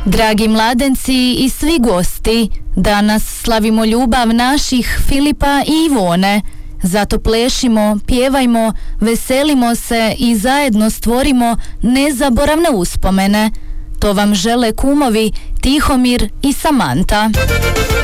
Dragi mladenci i svi gosti, danas slavimo ljubav naših Filipa i Ivone. Zato plešimo, pjevajmo, veselimo se i zajedno stvorimo nezaboravne uspomene. To vam žele kumovi Tihomir i Samanta.